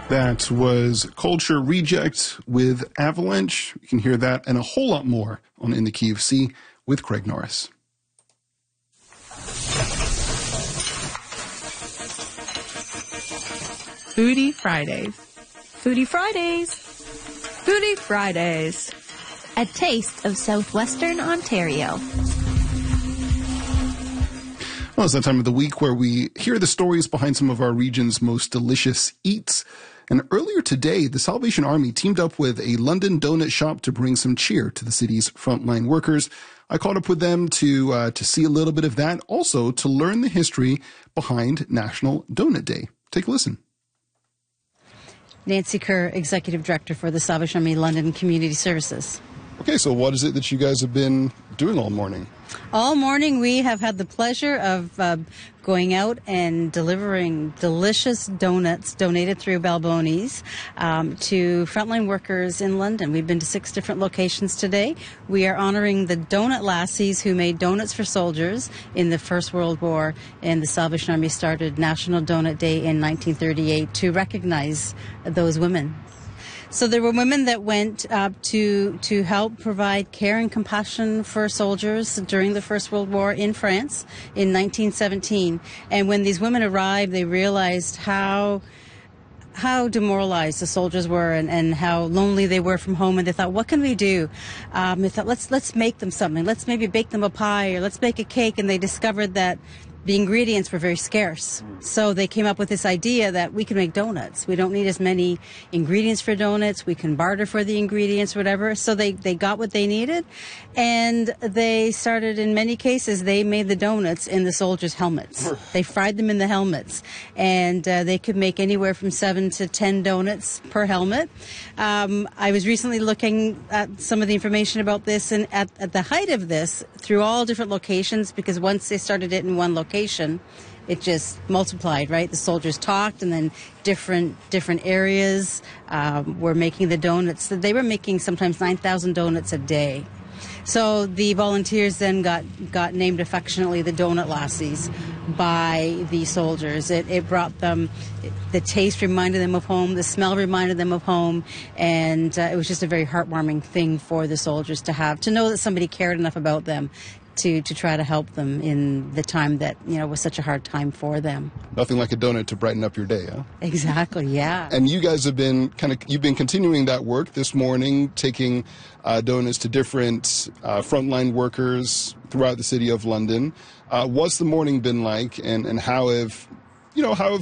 That was Culture Reject with Avalanche. You can hear that and a whole lot more on In the Key of C with Craig Norris. Foodie Fridays. Foodie Fridays. Foodie Fridays. A taste of southwestern Ontario. Well, it's that time of the week where we hear the stories behind some of our region's most delicious eats. And earlier today, the Salvation Army teamed up with a London donut shop to bring some cheer to the city's frontline workers. I caught up with them to see a little bit of that, also to learn the history behind National Donut Day. Take a listen. Nancy Kerr, Executive Director for the Salvation Army London Community Services. Okay, so what is it that you guys have been doing all morning? All morning we have had the pleasure of going out and delivering delicious donuts donated through Balboni's to frontline workers in London. We've been to 6 different locations today. We are honoring the donut lassies who made donuts for soldiers in the First World War, and the Salvation Army started National Donut Day in 1938 to recognize those women. So there were women that went to help provide care and compassion for soldiers during the First World War in France in 1917. And when these women arrived, they realized how demoralized the soldiers were and how lonely they were from home. And they thought, what can we do? They thought, let's make them something. Let's maybe bake them a pie or let's bake a cake. And they discovered that the ingredients were very scarce. So they came up with this idea that we can make donuts. We don't need as many ingredients for donuts. We can barter for the ingredients, whatever. So they got what they needed. And they started, in many cases, they made the donuts in the soldiers' helmets. They fried them in the helmets. And they could make anywhere from 7 to 10 donuts per helmet. I was recently looking at some of the information about this, and at the height of this, through all different locations, because once they started it in one location, it just multiplied, right? The soldiers talked, and then different areas were making the donuts. They were making sometimes 9,000 donuts a day. So the volunteers then got named affectionately the Donut Lassies by the soldiers. It brought them, the taste reminded them of home, the smell reminded them of home, and it was just a very heartwarming thing for the soldiers to have, to know that somebody cared enough about them to try to help them in the time that, was such a hard time for them. Nothing like a donut to brighten up your day, huh? Exactly, yeah. And you guys have been you've been continuing that work this morning, taking donuts to different frontline workers throughout the city of London. What's the morning been like, and how have